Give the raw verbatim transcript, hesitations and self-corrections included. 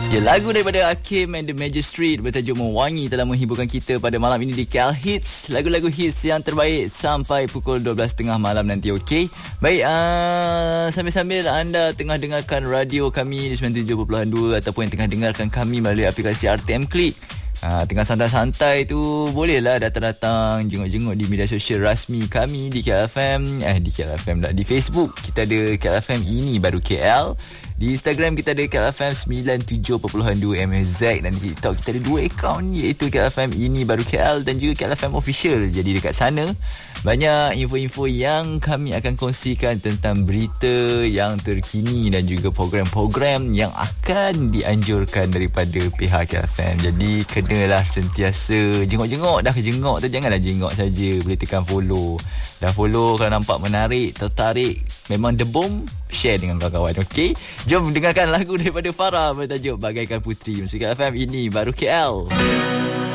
Ya, lagu daripada Hakim and the Magistrate bertajuk Mewangi telah menghiburkan kita pada malam ini di K L Hits. Lagu-lagu hits yang terbaik sampai pukul dua belas tiga puluh malam nanti, okey? Baik, uh, sambil-sambil anda tengah dengarkan radio kami di sembilan puluh tujuh perpuluhan dua ataupun yang tengah dengarkan kami melalui aplikasi R T M Click. Ha, tengah santai-santai tu bolehlah datang-datang jenguk-jenguk di media sosial rasmi kami di K L F M. Eh di K L F M tak, di Facebook kita ada K L F M ini baru K L. Di Instagram kita ada K L F M sembilan puluh tujuh perpuluhan dua M Z, dan di TikTok kita ada dua akaun, iaitu K L F M ini baru K L dan juga K L F M Official. Jadi dekat sana banyak info-info yang kami akan kongsikan tentang berita yang terkini dan juga program-program yang akan dianjurkan daripada pihak K L F M. Jadi kenalah sentiasa jenguk-jenguk. Dah jenguk tu janganlah jenguk saja, boleh tekan follow. Dah follow, kalau nampak menarik, tertarik, memang The Bomb, share dengan kawan-kawan, okey? Jom dengarkan lagu daripada Farah bertajuk Bagaikan Puteri. Musik K L F M ini baru K L.